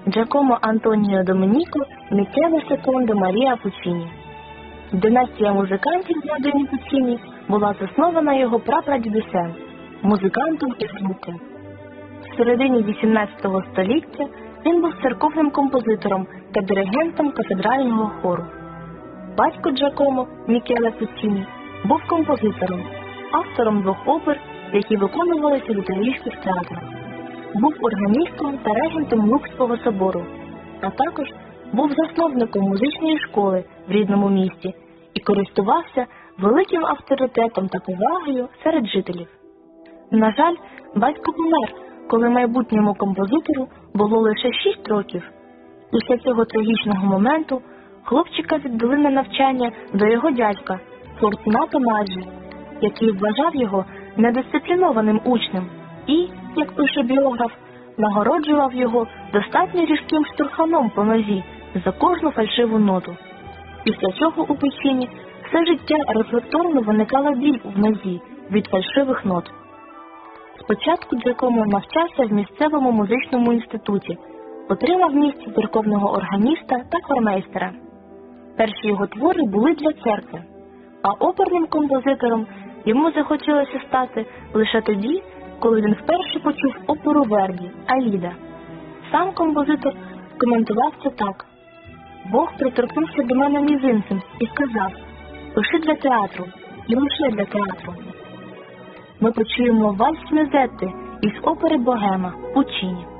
Джакомо Антоніо Доменіко Мікеле Секондо Марія Пуччіні. Династія музикантів в родині Пуччіні була заснована його прапрадідусем, музикантом із Луки. В середині XVIII століття він був церковним композитором та диригентом кафедрального хору. Батько Джакомо, Мікеле Пуччіні, був композитором, автором 2 опер, які виконувалися в італійських театрах. Був органістом та регентом Лукського собору, а також був засновником музичної школи в рідному місті і користувався великим авторитетом та повагою серед жителів. На жаль, батько помер, коли майбутньому композитору було лише 6 років. Після цього трагічного моменту хлопчика віддали на навчання до його дядька Фортунато Наджі, який вважав його недисциплінованим учнем і, як пише біограф, нагороджував його достатньо різким штурханом по нозі за кожну фальшиву ноту. Після цього у Пуччіні все життя рефлекторно виникала біль в нозі від фальшивих нот. Спочатку Джакомо навчався в місцевому музичному інституті, отримав в місті церковного органіста та хормейстера. Перші його твори були для церкви, а оперним композитором йому захотілося стати лише тоді, коли він вперше почув оперу Верді «Аїда». Сам композитор коментував це так: «Бог приторкнувся до мене мізинцем і сказав: пиши для театру, і лише для театру». Ми почуємо вальс Мезетти із опери «Богема» Пуччіні.